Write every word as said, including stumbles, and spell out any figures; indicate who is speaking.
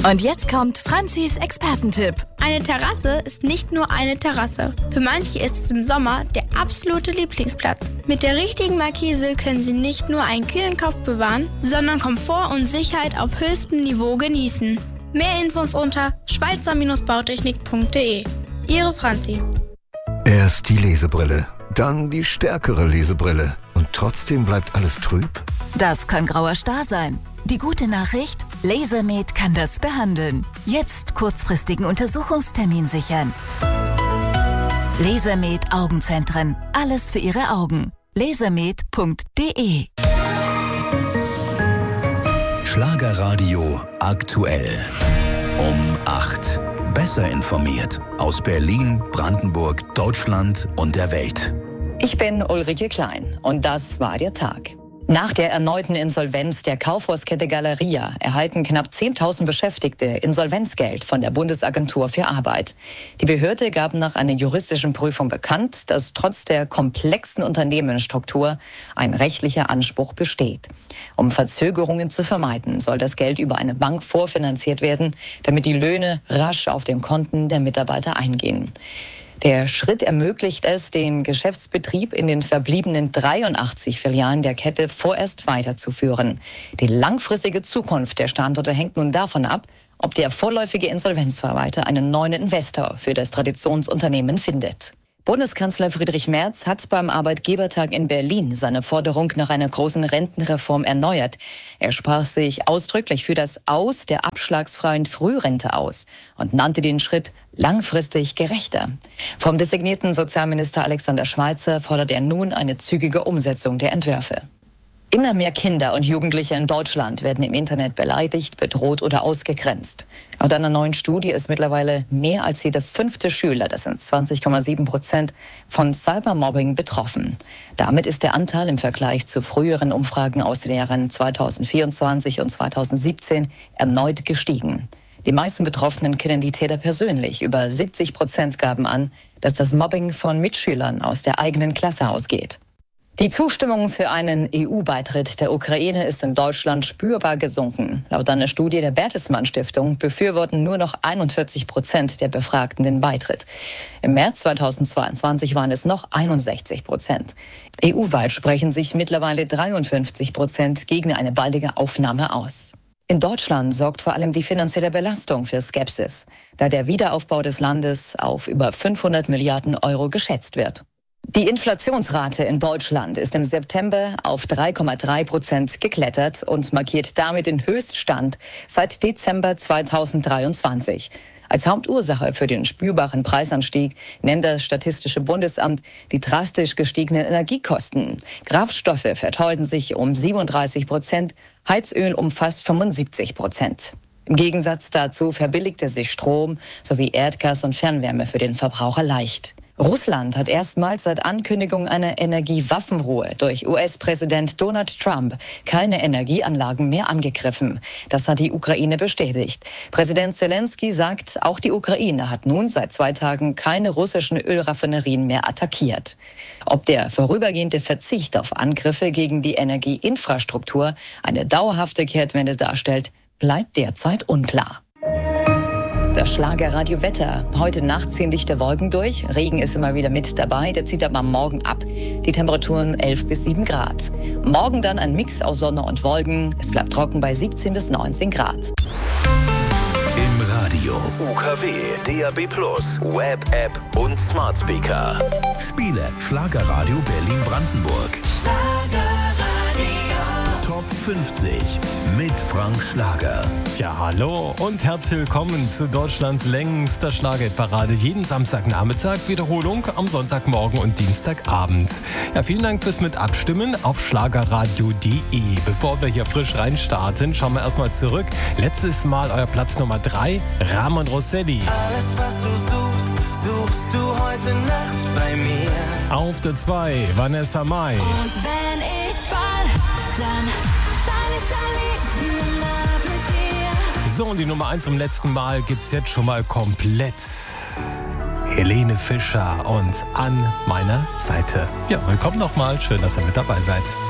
Speaker 1: Und jetzt kommt Franzis Expertentipp.
Speaker 2: Eine Terrasse ist nicht nur eine Terrasse. Für manche ist es im Sommer der absolute Lieblingsplatz. Mit der richtigen Markise können Sie nicht nur einen kühlen Kopf bewahren, sondern Komfort und Sicherheit auf höchstem Niveau genießen. Mehr Infos unter schweizer bautechnik punkt de. Ihre Franzi.
Speaker 3: Erst die Lesebrille, dann die stärkere Lesebrille. Und trotzdem bleibt alles trüb?
Speaker 1: Das kann grauer Star sein. Die gute Nachricht: Lasermed kann das behandeln. Jetzt kurzfristigen Untersuchungstermin sichern. Lasermed Augenzentren. Alles für Ihre Augen. lasermed punkt de.
Speaker 4: Schlagerradio aktuell. Um acht. Besser informiert. Aus Berlin, Brandenburg, Deutschland und der Welt.
Speaker 5: Ich bin Ulrike Klein und das war der Tag. Nach der erneuten Insolvenz der Kaufhauskette Galeria erhalten knapp zehntausend Beschäftigte Insolvenzgeld von der Bundesagentur für Arbeit. Die Behörde gab nach einer juristischen Prüfung bekannt, dass trotz der komplexen Unternehmensstruktur ein rechtlicher Anspruch besteht. Um Verzögerungen zu vermeiden, soll das Geld über eine Bank vorfinanziert werden, damit die Löhne rasch auf den Konten der Mitarbeiter eingehen. Der Schritt ermöglicht es, den Geschäftsbetrieb in den verbliebenen dreiundachtzig Filialen der Kette vorerst weiterzuführen. Die langfristige Zukunft der Standorte hängt nun davon ab, ob der vorläufige Insolvenzverwalter einen neuen Investor für das Traditionsunternehmen findet. Bundeskanzler Friedrich Merz hat beim Arbeitgebertag in Berlin seine Forderung nach einer großen Rentenreform erneuert. Er sprach sich ausdrücklich für das Aus der abschlagsfreien Frührente aus und nannte den Schritt langfristig gerechter. Vom designierten Sozialminister Alexander Schweitzer fordert er nun eine zügige Umsetzung der Entwürfe. Immer mehr Kinder und Jugendliche in Deutschland werden im Internet beleidigt, bedroht oder ausgegrenzt. Laut einer neuen Studie ist mittlerweile mehr als jeder fünfte Schüler, das sind zwanzig Komma sieben Prozent, von Cybermobbing betroffen. Damit ist der Anteil im Vergleich zu früheren Umfragen aus den Jahren zweitausendvierundzwanzig und zweitausendsiebzehn erneut gestiegen. Die meisten Betroffenen kennen die Täter persönlich. Über siebzig Prozent gaben an, dass das Mobbing von Mitschülern aus der eigenen Klasse ausgeht. Die Zustimmung für einen E U-Beitritt der Ukraine ist in Deutschland spürbar gesunken. Laut einer Studie der Bertelsmann Stiftung befürworten nur noch einundvierzig Prozent der Befragten den Beitritt. Im März zweitausendzweiundzwanzig waren es noch einundsechzig Prozent. E U-weit sprechen sich mittlerweile dreiundfünfzig Prozent gegen eine baldige Aufnahme aus. In Deutschland sorgt vor allem die finanzielle Belastung für Skepsis, da der Wiederaufbau des Landes auf über fünfhundert Milliarden Euro geschätzt wird. Die Inflationsrate in Deutschland ist im September auf drei Komma drei Prozent geklettert und markiert damit den Höchststand seit Dezember zweitausenddreiundzwanzig. Als Hauptursache für den spürbaren Preisanstieg nennt das Statistische Bundesamt die drastisch gestiegenen Energiekosten. Kraftstoffe verteuerten sich um siebenunddreißig Prozent, Heizöl um fast fünfundsiebzig Prozent. Im Gegensatz dazu verbilligte sich Strom sowie Erdgas und Fernwärme für den Verbraucher leicht. Russland hat erstmals seit Ankündigung einer Energiewaffenruhe durch U S-Präsident Donald Trump keine Energieanlagen mehr angegriffen. Das hat die Ukraine bestätigt. Präsident Zelensky sagt, auch die Ukraine hat nun seit zwei Tagen keine russischen Ölraffinerien mehr attackiert. Ob der vorübergehende Verzicht auf Angriffe gegen die Energieinfrastruktur eine dauerhafte Kehrtwende darstellt, bleibt derzeit unklar. Das Schlagerradio Wetter. Heute Nacht ziehen dichte Wolken durch. Regen ist immer wieder mit dabei. Der zieht aber morgen ab. Die Temperaturen elf bis sieben Grad. Morgen dann ein Mix aus Sonne und Wolken. Es bleibt trocken bei siebzehn bis neunzehn Grad.
Speaker 4: Im Radio, U K W, D A B plus, Web-App und Smart Speaker. Spiele Schlagerradio Berlin-Brandenburg. Top fünfzig mit Frank Schlager.
Speaker 6: Ja, hallo und herzlich willkommen zu Deutschlands längster Schlagerparade. Jeden Samstagnachmittag, Wiederholung am Sonntagmorgen und Dienstagabend. Ja, vielen Dank fürs mit Abstimmen auf schlagerradio punkt de. Bevor wir hier frisch reinstarten, schauen wir erstmal zurück. Letztes Mal euer Platz Nummer drei, Ramon Rosselli.
Speaker 7: Alles, was du suchst, suchst du heute Nacht bei mir.
Speaker 6: Auf der zwei, Vanessa Mai.
Speaker 8: Und wenn ich fall, dann fall ich am liebsten in Nacht mit dir.
Speaker 6: So, und die Nummer eins zum letzten Mal gibt's jetzt schon mal komplett. Helene Fischer und An meiner Seite. Ja, willkommen nochmal. Schön, dass ihr mit dabei seid.